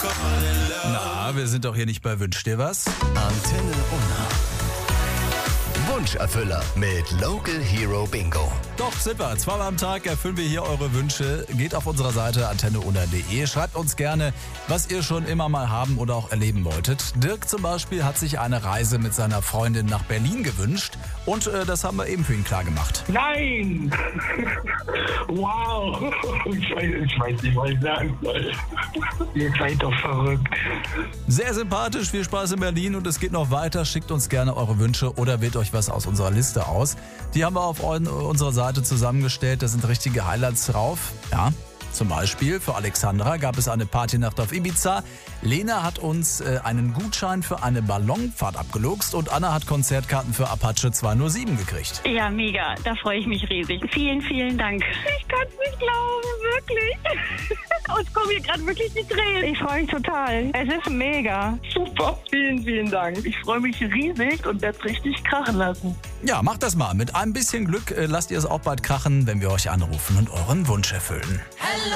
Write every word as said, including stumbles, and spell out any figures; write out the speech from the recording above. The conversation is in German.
Na, wir sind doch hier nicht bei Wünsch dir was? Antenne Unna. Wunscherfüller mit Local Hero Bingo. Doch, sind wir. Zweimal am Tag erfüllen wir hier eure Wünsche. Geht auf unserer Seite antenne unna punkt de. Schreibt uns gerne, was ihr schon immer mal haben oder auch erleben wolltet. Dirk zum Beispiel hat sich eine Reise mit seiner Freundin nach Berlin gewünscht. Und äh, das haben wir eben für ihn klar gemacht. Nein! Wow! Ich weiß, ich weiß nicht, was ich sagen soll. Ihr seid doch verrückt. Sehr sympathisch, viel Spaß in Berlin und es geht noch weiter. Schickt uns gerne eure Wünsche oder wählt euch was aus unserer Liste aus. Die haben wir auf unserer Seite zusammengestellt. Da sind richtige Highlights drauf. Ja, zum Beispiel für Alexandra gab es eine Partynacht auf Ibiza. Lena hat uns äh, einen Gutschein für eine Ballonfahrt abgeluchst und Anna hat Konzertkarten für Apache zwei null sieben gekriegt. Ja, mega. Da freue ich mich riesig. Vielen, vielen Dank. Ich kann es nicht glauben, wirklich. Uns kommen hier gerade wirklich die Tränen. Ich freue mich total. Es ist mega. Super, vielen, vielen Dank. Ich freue mich riesig und werde es richtig krachen lassen. Ja, macht das mal. Mit ein bisschen Glück äh, lasst ihr es auch bald krachen, wenn wir euch anrufen und euren Wunsch erfüllen. Hello.